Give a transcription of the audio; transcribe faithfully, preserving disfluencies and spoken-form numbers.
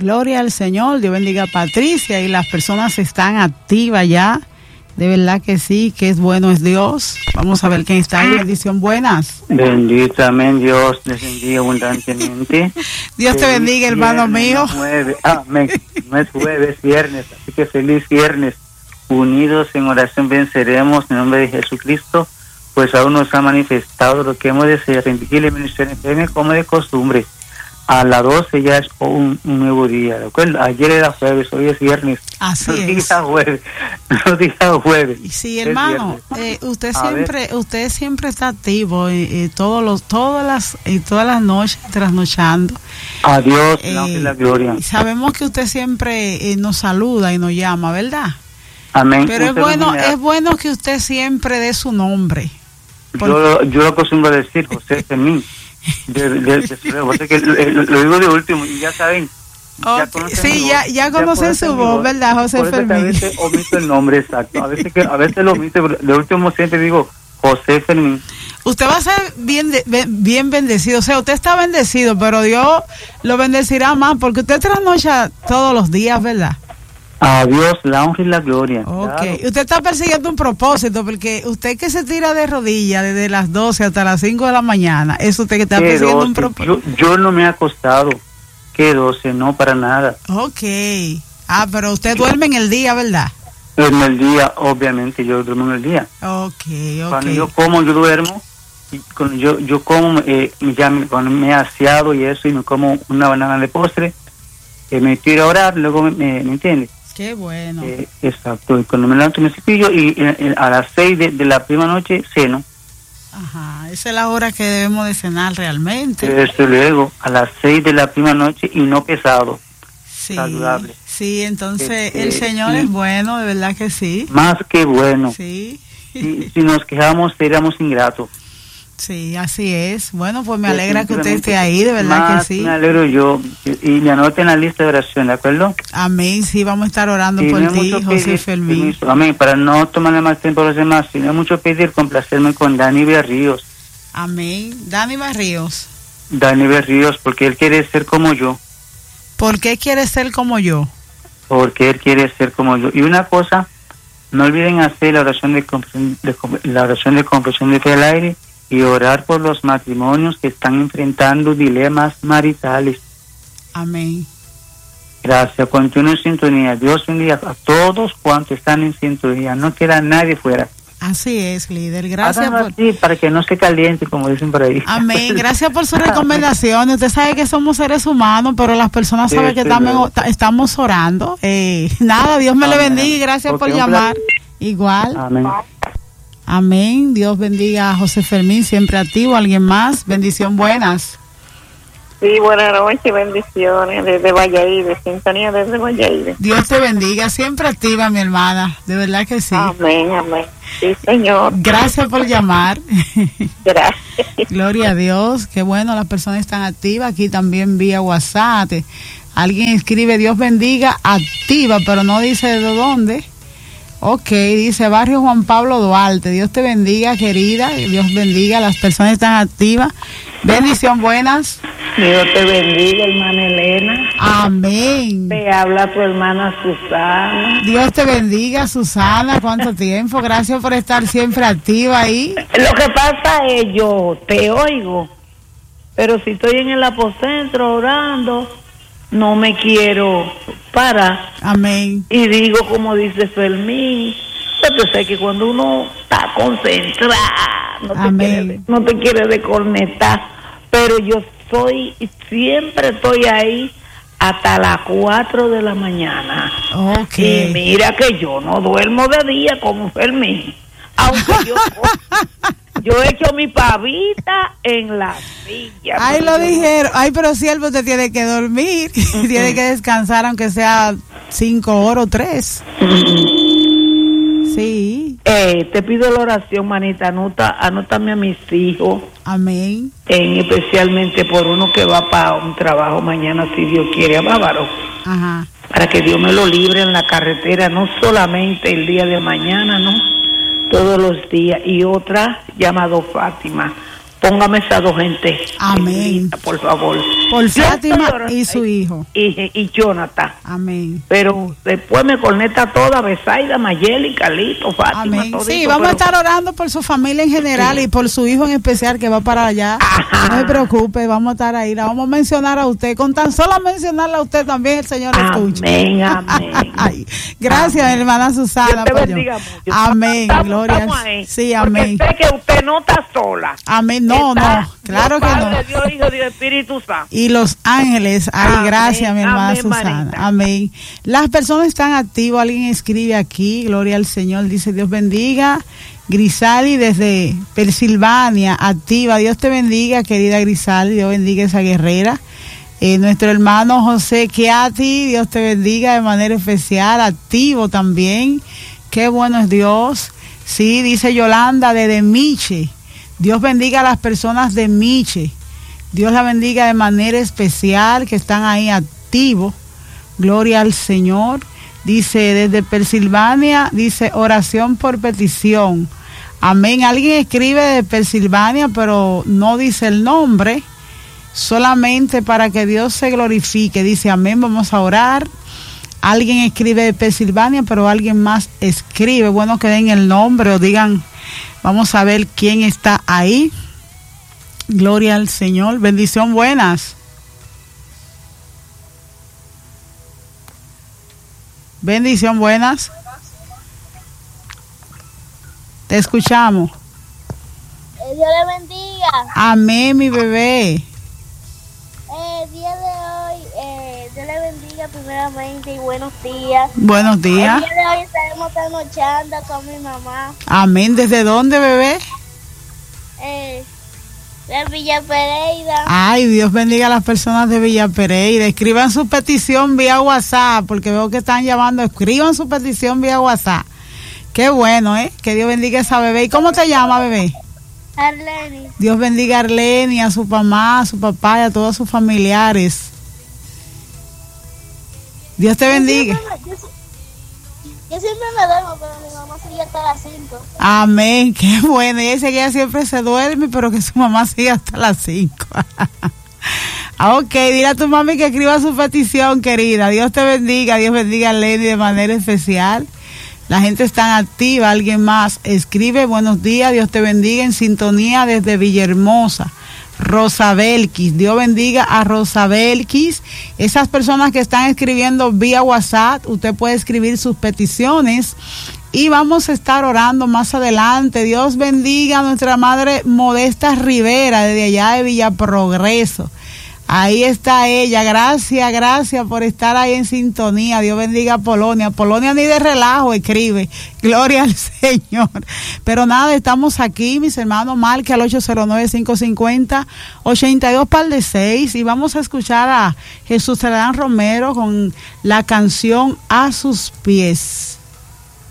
Gloria al Señor, Dios bendiga a Patricia y las personas están activas ya. De verdad que sí, que es bueno es Dios. Vamos a ver quién está ahí. Bendición, buenas. Bendito, amén. Dios les bendiga abundantemente. Dios te bendiga, hermano mío. Jueves, amén. No es jueves, viernes, así que feliz viernes. Unidos en oración venceremos en nombre de Jesucristo, pues aún nos ha manifestado lo que hemos de ser. Rendirle bendición F como de costumbre. A las doce ya es un, un nuevo día, ¿de acuerdo? Ayer era jueves, hoy es viernes. Así no es. Diga jueves, no diga jueves. Sí, hermano, eh, usted siempre, ver. usted siempre está activo, eh, eh, todos los, todas las, eh, todas las noches trasnochando. Adiós, eh, no, la gloria. Sabemos que usted siempre eh, nos saluda y nos llama, ¿verdad? Amén. Pero es bueno, es bueno que usted siempre dé su nombre. Yo, lo, yo lo acostumbro a decir, José Fermín. De, de, de, de, que lo, lo digo de último y ya saben. Okay. Ya sí, ya, ya conocen su voz, ¿verdad, José Fermín? A veces omito el nombre exacto, a veces que a veces lo omito, pero de último siempre digo José Fermín. Usted va a ser bien de, bien bendecido, o sea, usted está bendecido, pero Dios lo bendecirá más porque usted trasnocha todos los días, ¿verdad? A Dios la honra y la gloria. Ok, claro. Usted está persiguiendo un propósito, porque usted que se tira de rodillas desde las doce hasta las cinco de la mañana, es usted que está ¿Qué persiguiendo doce? Un propósito. Yo, yo no me he acostado, que doce, no para nada. Ok, ah, pero usted duerme en el día, ¿verdad? En el día, obviamente, yo duermo en el día. Ok, ok. Cuando yo como, yo duermo, y cuando yo, yo como, eh, ya me, cuando me he aseado y eso, y me como una banana de postre, eh, me tiro a orar, luego me, me, ¿me entiendes? Qué bueno. Eh, exacto, y cuando me levanto me cepillo y eh, eh, a las seis de, de la primera noche ceno. Ajá, esa es la hora que debemos de cenar realmente. Desde luego, a las seis de la primera noche y no pesado, sí, saludable. Sí, entonces este, el Señor sí. Es bueno, de verdad que sí. Más que bueno. Sí. Si, si nos quejamos, seríamos ingratos. Sí, así es. Bueno, pues me alegra que usted esté ahí, de verdad más que sí. Me alegro yo. Y me anoten en la lista de oración, ¿de acuerdo? Amén, sí, vamos a estar orando sí, por no ti, José Fermín. Amén, para no tomarle más tiempo a los demás, si no es mucho pedir, complacerme con Dani Berríos. Amén. Dani Berríos. Dani Berríos, porque él quiere ser como yo. ¿Por qué quiere ser como yo? Porque él quiere ser como yo. Y una cosa, no olviden hacer la oración de, de, la oración de comprensión de fe al aire y orar por los matrimonios que están enfrentando dilemas maritales. Amén. Gracias. Continúen en sintonía. Dios bendiga a todos cuantos están en sintonía. No queda nadie fuera. Así es, líder. Gracias por... así, para que no se caliente, como dicen por ahí. Amén. Gracias por sus recomendaciones. Usted sabe que somos seres humanos, pero las personas saben sí, que sí, estamos, estamos orando. Eh, nada, Dios me Amén. Le bendiga y gracias Porque por llamar. Igual. Amén. Amén. Dios bendiga a José Fermín, siempre activo. ¿Alguien más? Bendición, buenas. Sí, buenas noches, bendiciones desde Valladolid, sintonía desde Valladolid. Dios te bendiga, siempre activa, mi hermana, de verdad que sí. Amén, amén. Sí, Señor. Gracias por llamar. Gracias. Gloria a Dios, qué bueno, las personas están activas, aquí también vía WhatsApp. Alguien escribe, Dios bendiga, activa, pero no dice de dónde. Ok, dice Barrio Juan Pablo Duarte. Dios te bendiga, querida. Dios bendiga, las personas están activas. Bendición, buenas. Dios te bendiga, hermana Elena. Amén. Te habla tu hermana Susana. Dios te bendiga, Susana. ¿Cuánto tiempo? Gracias por estar siempre activa ahí. Lo que pasa es, yo te oigo, pero si estoy en el apocentro orando, no me quiero parar. Amén. Y digo, como dice Fermín, yo sé que cuando uno está concentrado, no te, quiere, no te quiere desconectar, pero yo soy, siempre estoy ahí hasta las cuatro de la mañana. Okay. Y mira que yo no duermo de día como Fermín, aunque yo... Yo he hecho mi pavita en la silla. Ay, lo dijeron. Ay, pero siervo, usted tiene que dormir. Uh-huh. Tiene que descansar, aunque sea cinco horas o tres. Uh-huh. Sí. Eh, te pido la oración, manita. Anota, anótame a mis hijos. Amén. En, especialmente por uno que va para un trabajo mañana, si Dios quiere, a Bávaro. Ajá. Para que Dios me lo libre en la carretera, no solamente el día de mañana, ¿no? Todos los días. Y otra llamado Fátima, póngame esas dos gente. Amén. Por favor. Por Fátima y su hijo. Y, y Jonathan. Amén. Pero después me conecta toda, Besaida, Mayeli, Carlito, Fátima. Amén. Todito, sí, vamos pero... a estar orando por su familia en general sí. y por su hijo en especial que va para allá. Ajá. No se preocupe, vamos a estar ahí. La vamos a mencionar a usted. Con tan solo mencionarla a usted también el Señor amén, escucha. Amén, amén. Ay, gracias, amén. Hermana Susana. Dios te bendiga mucho. Amén, estamos, gloria. Estamos ahí, sí, amén. Porque sé que usted no está sola. Amén, no, está no, claro Dios que Padre, no. Dios Hijo, Dios Espíritu Santo. Y los ángeles, ay, amén, gracias, mi hermana amén, Susana. Marita. Amén. Las personas están activas, alguien escribe aquí, gloria al Señor, dice Dios bendiga. Grisali desde Pensilvania, activa. Dios te bendiga, querida Grisali, Dios bendiga esa guerrera. Eh, nuestro hermano José Kiati, Dios te bendiga de manera especial, activo también. Qué bueno es Dios. Sí, dice Yolanda desde Miche. Dios bendiga a las personas de Miche. Dios la bendiga de manera especial, que están ahí activos. Gloria al Señor. Dice desde Pensilvania, dice oración por petición. Amén. Alguien escribe de Pensilvania, pero no dice el nombre. Solamente para que Dios se glorifique. Dice amén, vamos a orar. Alguien escribe de Pensilvania, pero alguien más escribe. Bueno, que den el nombre o digan, vamos a ver quién está ahí. Gloria al Señor. Bendición, buenas. Bendición, buenas. Te escuchamos. Eh, Dios le bendiga. Amén, mi bebé. Eh, día de hoy, eh, Dios le bendiga primeramente y buenos días. Buenos días. El día de hoy estaremos trasnochando con mi mamá. Amén. ¿Desde dónde, bebé? Eh, de Villa Pereira. Ay, Dios bendiga a las personas de Villa Pereira. Escriban su petición vía WhatsApp, porque veo que están llamando. Escriban su petición vía WhatsApp. Qué bueno, ¿eh? Que Dios bendiga a esa bebé. ¿Y cómo te llama, bebé? Arleni. Dios bendiga a Arleni, a su mamá, a su papá y a todos sus familiares. Dios te bendiga. Yo siempre, yo, yo siempre me duermo, pero mi mamá sigue hasta las cinco. Amén, qué bueno. Y dice que ella siempre se duerme, pero que su mamá sigue hasta las cinco. Ok, dile a tu mami que escriba su petición, querida. Dios te bendiga, Dios bendiga a Arleni de manera especial. La gente está activa, alguien más escribe, buenos días, Dios te bendiga, en sintonía desde Villahermosa, Rosa Belkis, Dios bendiga a Rosa Belkis. Esas personas que están escribiendo vía WhatsApp, usted puede escribir sus peticiones y vamos a estar orando más adelante. Dios bendiga a nuestra madre Modesta Rivera, desde allá de Villa Progreso. Ahí está ella, gracias, gracias por estar ahí en sintonía. Dios bendiga a Polonia. Polonia ni de relajo escribe, gloria al Señor. Pero nada, estamos aquí, mis hermanos, marque al ocho cero nueve, cinco cinco cero, ocho dos par de seis y vamos a escuchar a Jesús Cerdán Romero con la canción A sus pies.